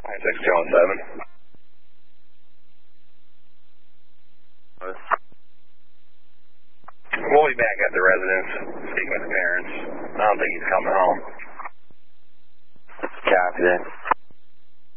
9217. We'll be back at the residence, speaking with the parents. I don't think he's coming home. Copy that.